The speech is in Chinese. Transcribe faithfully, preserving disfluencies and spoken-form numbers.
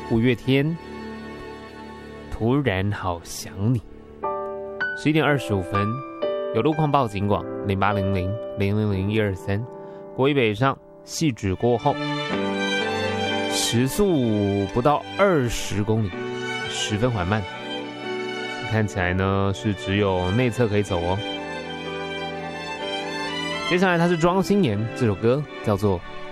五月天，突然好想你。十一点二十五分，有路况报警广零八零零零零零一二三，国一北上汐止过后，时速不到二十公里，十分缓慢。看起来呢是只有内侧可以走哦。接下来它是庄心妍，这首歌叫做《